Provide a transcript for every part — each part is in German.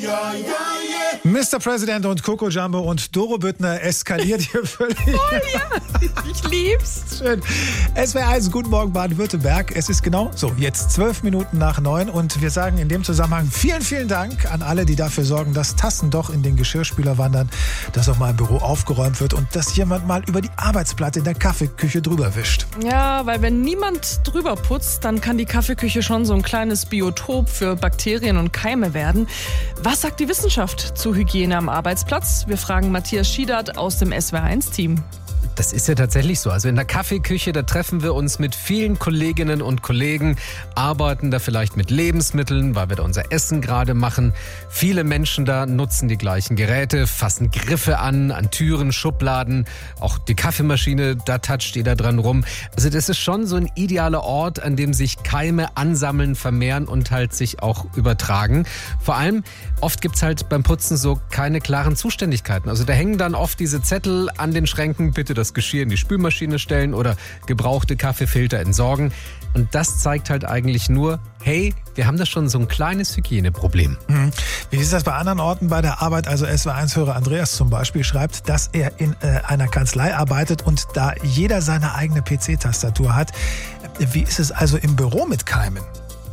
Mr. President und Coco Jumbo und Doro Büttner eskaliert hier völlig. Oh ja, ich lieb's. Schön. SWR1, guten Morgen Baden-Württemberg. Es ist genau so, jetzt 12 Minuten nach 9 und wir sagen in dem Zusammenhang vielen, vielen Dank an alle, die dafür sorgen, dass Tassen doch in den Geschirrspüler wandern, dass auch mal im Büro aufgeräumt wird und dass jemand mal über die Arbeitsplatte in der Kaffeeküche drüber wischt. Ja, weil wenn niemand drüber putzt, dann kann die Kaffeeküche schon so ein kleines Biotop für Bakterien und Keime werden. Was sagt die Wissenschaft zu Hygiene am Arbeitsplatz? Wir fragen Matthias Schiedert aus dem SWR1-Team. Das ist ja tatsächlich so. Also in der Kaffeeküche, da treffen wir uns mit vielen Kolleginnen und Kollegen, arbeiten da vielleicht mit Lebensmitteln, weil wir da unser Essen gerade machen. Viele Menschen da nutzen die gleichen Geräte, fassen Griffe an Türen, Schubladen. Auch die Kaffeemaschine, da toucht jeder dran rum. Also das ist schon so ein idealer Ort, an dem sich Keime ansammeln, vermehren und halt sich auch übertragen. Vor allem, oft gibt's halt beim Putzen so keine klaren Zuständigkeiten. Also da hängen dann oft diese Zettel an den Schränken, bitte das Geschirr in die Spülmaschine stellen oder gebrauchte Kaffeefilter entsorgen. Und das zeigt halt eigentlich nur, hey, wir haben da schon so ein kleines Hygieneproblem. Wie ist das bei anderen Orten bei der Arbeit? Also SWR1-Hörer Andreas zum Beispiel schreibt, dass er in einer Kanzlei arbeitet und da jeder seine eigene PC-Tastatur hat. Wie ist es also im Büro mit Keimen?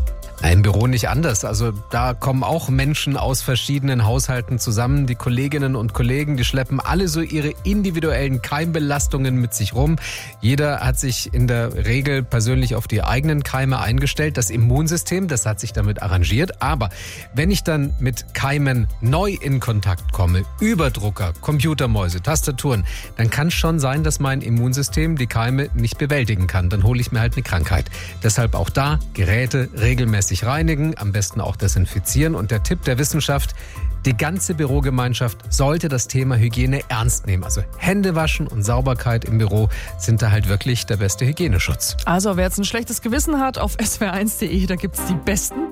Im Büro nicht anders. Also da kommen auch Menschen aus verschiedenen Haushalten zusammen. Die Kolleginnen und Kollegen, die schleppen alle so ihre individuellen Keimbelastungen mit sich rum. Jeder hat sich in der Regel persönlich auf die eigenen Keime eingestellt. Das Immunsystem, das hat sich damit arrangiert. Aber wenn ich dann mit Keimen neu in Kontakt komme, über Drucker, Computermäuse, Tastaturen, dann kann es schon sein, dass mein Immunsystem die Keime nicht bewältigen kann. Dann hole ich mir halt eine Krankheit. Deshalb auch da Geräte regelmäßig reinigen, am besten auch desinfizieren. Und der Tipp der Wissenschaft, die ganze Bürogemeinschaft sollte das Thema Hygiene ernst nehmen. Also Hände waschen und Sauberkeit im Büro sind da halt wirklich der beste Hygieneschutz. Also wer jetzt ein schlechtes Gewissen hat, auf swr1.de, da gibt's die besten